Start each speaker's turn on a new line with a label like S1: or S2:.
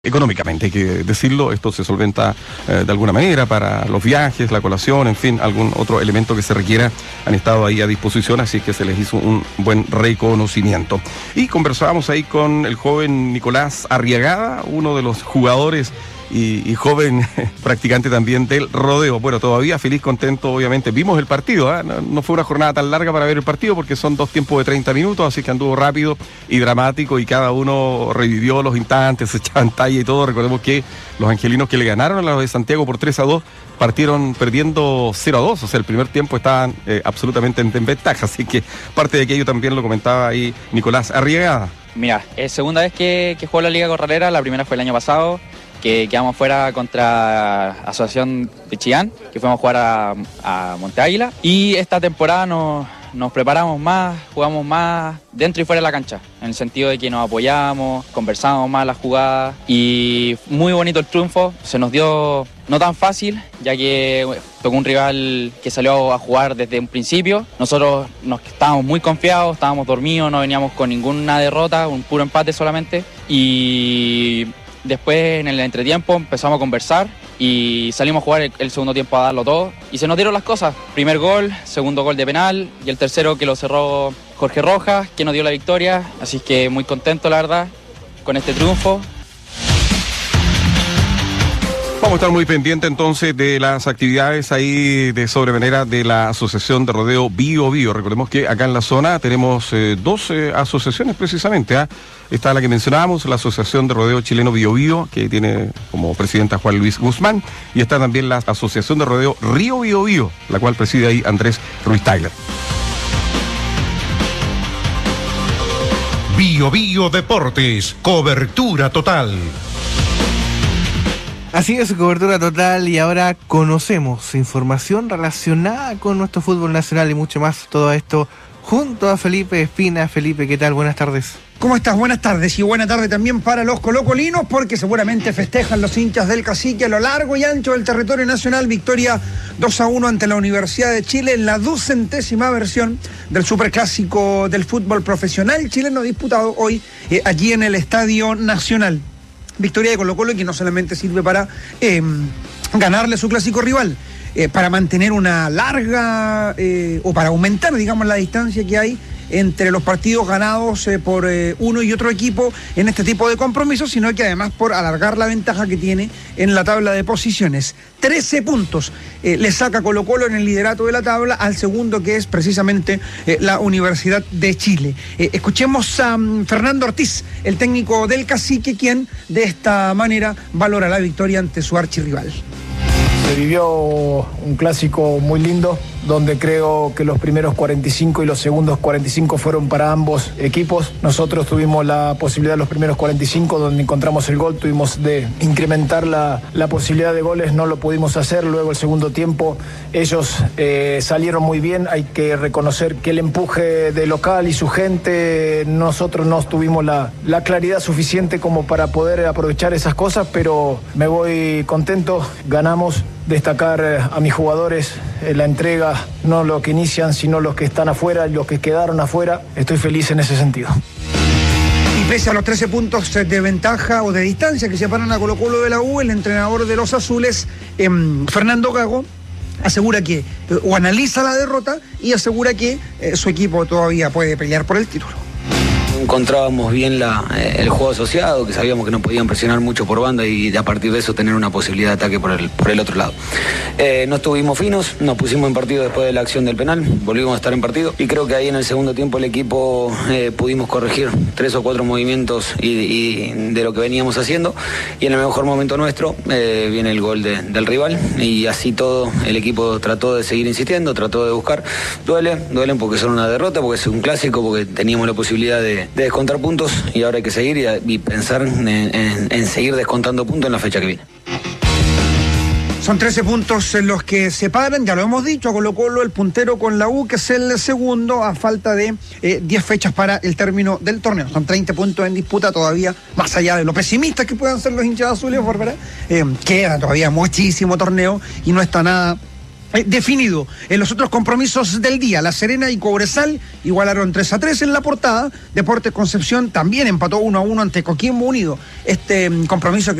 S1: Económicamente, hay que decirlo, esto se solventa de alguna manera para los viajes, la colación, en fin, algún otro elemento que se requiera, han estado ahí a disposición, así que se les hizo un buen reconocimiento. Y conversábamos ahí con el joven Nicolás Arriagada, uno de los jugadores y joven practicante también del rodeo. Bueno, todavía feliz, contento, obviamente. Vimos el partido, ¿eh? No fue una jornada tan larga para ver el partido porque son 2 tiempos de 30 minutos, así que anduvo rápido y dramático y cada uno revivió los instantes, se echaban talla y todo. Recordemos que los angelinos que le ganaron a los de Santiago por 3-2 partieron perdiendo 0-2, o sea, el primer tiempo estaban absolutamente en ventaja, así que parte de aquello también lo comentaba ahí Nicolás Arriagada.
S2: Mira, es segunda vez que juego la Liga Corralera, la primera fue el año pasado, que quedamos fuera contra Asociación de Chillán, que fuimos a jugar a Monte Águila, y esta temporada nos preparamos más, jugamos más dentro y fuera de la cancha, en el sentido de que nos apoyamos, conversamos más las jugadas, y muy bonito el triunfo. Se nos dio no tan fácil, ya que tocó un rival que salió a jugar desde un principio. Nosotros estábamos muy confiados, estábamos dormidos, no veníamos con ninguna derrota, un puro empate solamente, y después en el entretiempo empezamos a conversar y salimos a jugar el segundo tiempo a darlo todo y se nos dieron las cosas. Primer gol, segundo gol de penal y el tercero que lo cerró Jorge Rojas, que nos dio la victoria, así que muy contento la verdad con este triunfo.
S1: Vamos a estar muy pendientes entonces de las actividades ahí de sobremanera de la Asociación de Rodeo Bio Bio. Recordemos que acá en la zona tenemos 2 asociaciones precisamente. Está la que mencionábamos, la Asociación de Rodeo Chileno Bio Bio, que tiene como presidenta Juan Luis Guzmán, y está también la Asociación de Rodeo Río Bio Bio, la cual preside ahí Andrés Ruiz Tyler.
S3: Bio Bio Deportes, cobertura total.
S4: Así es, cobertura total, y ahora conocemos información relacionada con nuestro fútbol nacional y mucho más. Todo esto junto a Felipe Espina. Felipe, ¿qué tal? Buenas tardes.
S5: ¿Cómo estás? Buenas tardes, y buena tarde también para los colocolinos, porque seguramente festejan los hinchas del Cacique a lo largo y ancho del territorio nacional. Victoria 2-1 ante la Universidad de Chile en la 200ª versión del superclásico del fútbol profesional chileno disputado hoy allí en el Estadio Nacional. Victoria de Colo-Colo, que no solamente sirve para ganarle a su clásico rival, para mantener una larga o para aumentar, digamos, la distancia que hay entre los partidos ganados por uno y otro equipo en este tipo de compromisos, sino que además por alargar la ventaja que tiene en la tabla de posiciones. 13 puntos le saca Colo-Colo en el liderato de la tabla al segundo, que es precisamente la Universidad de Chile. Escuchemos a Fernando Ortiz, el técnico del Cacique, quien de esta manera valora la victoria ante su archirrival.
S6: Se vivió un clásico muy lindo, donde creo que los primeros 45 y los segundos 45 fueron para ambos equipos. Nosotros tuvimos la posibilidad de los primeros 45, donde encontramos el gol, tuvimos de incrementar la posibilidad de goles, no lo pudimos hacer. Luego el segundo tiempo ellos salieron muy bien, hay que reconocer que el empuje de local y su gente, nosotros no tuvimos la claridad suficiente como para poder aprovechar esas cosas, pero me voy contento, ganamos. Destacar a mis jugadores la entrega, no los que inician, sino los que están afuera, los que quedaron afuera. Estoy feliz en ese sentido.
S5: Y pese a los 13 puntos de ventaja o de distancia que separan a Colo-Colo de la U, el entrenador de los azules, Fernando Gago, asegura que, o analiza la derrota y asegura que su equipo todavía puede pelear por el título.
S7: Encontrábamos bien el juego asociado, que sabíamos que no podían presionar mucho por banda y a partir de eso tener una posibilidad de ataque por el otro lado. No estuvimos finos, nos pusimos en partido después de la acción del penal, volvimos a estar en partido y creo que ahí en el segundo tiempo el equipo pudimos corregir 3 o 4 movimientos y de lo que veníamos haciendo, y en el mejor momento nuestro viene el gol del rival y así todo el equipo trató de seguir insistiendo, trató de buscar. Duelen porque son una derrota, porque es un clásico, porque teníamos la posibilidad de descontar puntos y ahora hay que seguir y pensar en seguir descontando puntos en la fecha que viene.
S5: Son 13 puntos en los que separan, ya lo hemos dicho, a Colo-Colo el puntero con la U, que es el segundo, a falta de 10 fechas para el término del torneo. Son 30 puntos en disputa todavía, más allá de lo pesimistas que puedan ser los hinchas azules, ¿verdad? Queda todavía muchísimo torneo y no está nada definido. En los otros compromisos del día, La Serena y Cobresal igualaron 3-3 en la portada. Deportes Concepción también empató 1-1 ante Coquimbo Unido. Este compromiso que